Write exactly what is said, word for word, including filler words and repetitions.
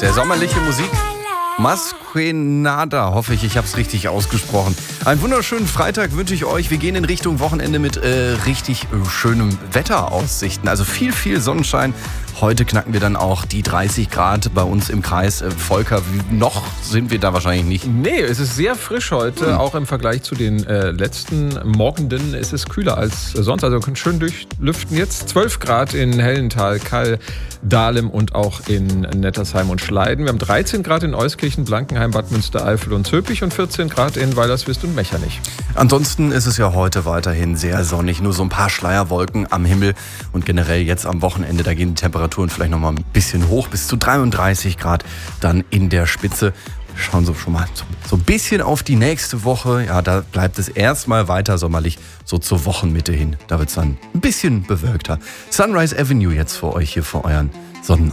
Sehr sommerliche Musik. Masquenada, hoffe ich, ich habe es richtig ausgesprochen. Einen wunderschönen Freitag wünsche ich euch. Wir gehen in Richtung Wochenende mit äh, richtig äh, schönem Wetteraussichten. Also viel, viel Sonnenschein. Heute knacken wir dann auch die dreißig Grad bei uns im Kreis. Äh, Volker, wie, noch sind wir da wahrscheinlich nicht. Nee, es ist sehr frisch heute. Mhm. Auch im Vergleich zu den äh, letzten Morgenden ist es kühler als sonst. Also wir können schön durchlüften. Jetzt zwölf Grad in Hellental, Kall, Dahlem und auch in Nettersheim und Schleiden. Wir haben dreizehn Grad in Euskirchen, Blankenheim, Bad Münstereifel und Zülpich und vierzehn Grad in Weilerswist und Mechernich. Ansonsten ist es ja heute weiterhin sehr sonnig. Nur so ein paar Schleierwolken am Himmel. Und generell jetzt am Wochenende, da gehen die Temperaturen vielleicht noch mal ein bisschen hoch. Bis zu dreiunddreißig Grad dann in der Spitze. Schauen Sie schon mal so, so ein bisschen auf die nächste Woche. Ja, da bleibt es erstmal weiter sommerlich, so zur Wochenmitte hin. Da wird es dann ein bisschen bewölkter. Sunrise Avenue jetzt für euch hier vor euren Sonnen.